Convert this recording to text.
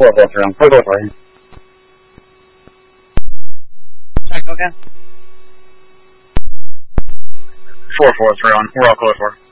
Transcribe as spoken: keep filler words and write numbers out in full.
four four three on purgatory. Sorry, go again. Four four three on. We're all close for.